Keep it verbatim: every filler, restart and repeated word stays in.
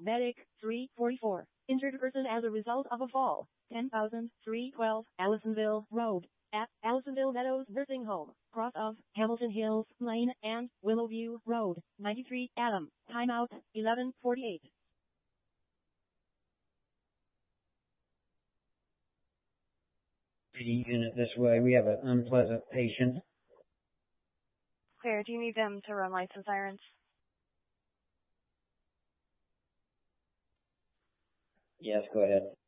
Medic, three forty-four. Injured person as a result of a fall. ten thousand three twelve Allisonville Road. At Allisonville Meadows Nursing Home. Cross of Hamilton Hills Lane and Willowview Road. ninety-three Adam. Timeout, eleven forty-eight. Unit this way. We have an unpleasant patient. Clear. Do you need them to run lights and sirens? Yes, go ahead.